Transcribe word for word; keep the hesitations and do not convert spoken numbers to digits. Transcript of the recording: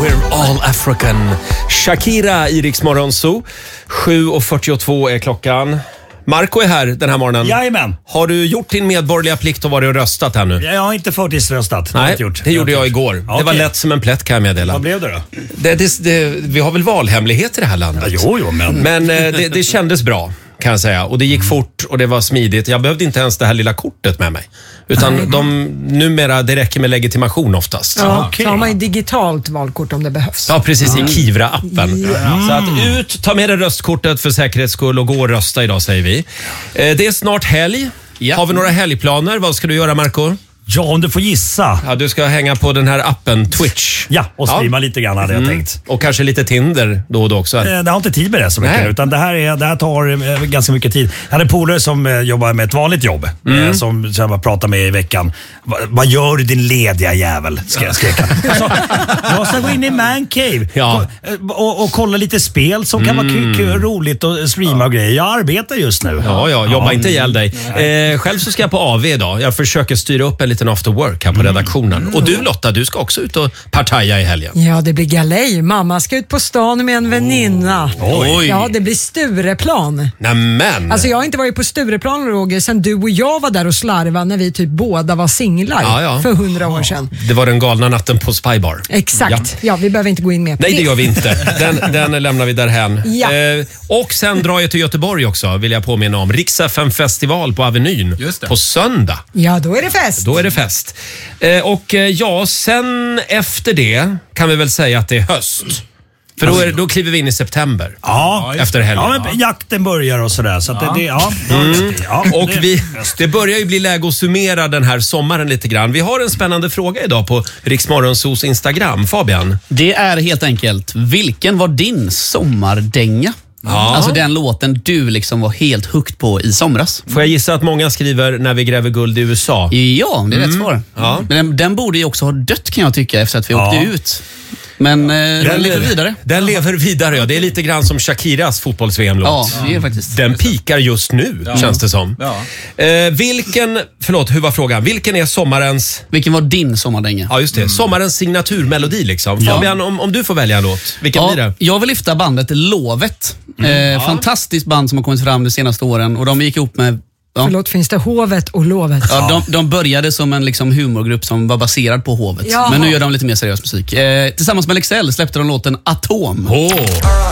We're all African. Shakira i Rix Morgon Zoo. sju och fyrtiotvå är klockan. Marco är här den här morgonen. Jajamän. Har du gjort din medborgerliga plikt och varit och röstat här nu? Jag har inte förtidsröstat. Nej, gjort. det gjorde jag, jag igår. Okay. Det var lätt som en plätt, kan jag meddela. Vad blev det då? Det, det, det, vi har väl valhemlighet i det här landet? Ja, jo, jo, men... Men eh, det, det kändes bra, kan jag säga. Och det gick fort och det var smidigt. Jag behövde inte ens det här lilla kortet med mig. Utan Nej. de, numera, det räcker med legitimation oftast. Ja, Okej. så har man ju digitalt valkort om det behövs. Ja, precis, i Kivra-appen. Ja. Så att ut, ta med dig röstkortet för säkerhets skull och gå och rösta idag, säger vi. Eh, det är snart helg. Ja. Har vi några helgplaner? Vad ska du göra, Marco? Ja, om du får gissa. Ja, du ska hänga på den här appen Twitch. Ja, och streama Ja. lite grann hade jag tänkt. Och kanske lite Tinder då och då också. Eh, Det har inte tid med det så mycket, Nej. utan det här, är, det här tar eh, ganska mycket tid. Jag hade en polare som eh, jobbar med ett vanligt jobb, Mm. eh, som jag bara pratade med i veckan. Va, vad gör du din lediga jävel? Ska jag skreka. Alltså, jag ska gå in i man cave Ja. och, och, och kolla lite spel som kan vara kul, kul, roligt och streama och grejer. Jag arbetar just nu. Ja, ja, jobba inte ihjäl dig. Eh, själv så ska jag på A V idag. Jag försöker styra upp en liten after work här på redaktionen. Och du Lotta, du ska också ut och partaja i helgen. Ja, det blir galej. Mamma ska ut på stan med en väninna. Oj. Ja, det blir Stureplan. Nämen. Alltså jag har inte varit på Stureplan, Roger, sen du och jag var där och slarvade när vi typ båda var singlar Ja, ja. för hundra år sedan. Det var den galna natten på Spybar. Exakt. Ja. vi behöver inte gå in mer på Nej, det. det gör vi inte. Den, den lämnar vi därhän. Ja. Eh, och sen drar jag till Göteborg också, vill jag påminna om. Rix F M-festival på Avenyn Just det. på söndag. Ja, då är det fest. Då är det fest. Eh, och eh, ja, sen efter det kan vi väl säga att det är höst. För då, är, då kliver vi in i september. Ja, Efter helgen. Ja, men jakten börjar och sådär. Så att det, det, ja, ja, Och det- vi, det börjar ju bli läge att summera den här sommaren lite grann. Vi har en spännande fråga idag på Rix Morgonzoos Instagram. Fabian? Det är helt enkelt, vilken var din sommardänga? Ja. Alltså den låten du liksom var helt hooked på i somras. Får jag gissa att många skriver När vi gräver guld i U S A? Ja, det är rätt svar. Ja. Men den, den borde ju också ha dött, kan jag tycka, efter att vi Ja. åkte ut. Men eh, den lever vidare. Den lever vidare, ja. Det är lite grann som Shakiras fotbolls-V M-låt. Ja, det är faktiskt. Den pikar just nu, känns det som. Ja. Eh, vilken, förlåt, hur var frågan? Vilken är sommarens, Vilken var din sommardänga? ja just det, sommarens signaturmelodi liksom? Ja. Fabian, om, om du får välja en låt, vilken Ja, blir det? jag vill lyfta bandet Lovet. Eh, fantastiskt band som har kommit fram de senaste åren. Och de gick ihop med... Ja. Förlåt, finns det Hovet och Lovet? Ja, de, de började som en liksom humorgrupp som var baserad på Hovet. Jaha. Men nu gör de lite mer seriös musik. Eh, tillsammans med L X L släppte de låten Atom. Åh.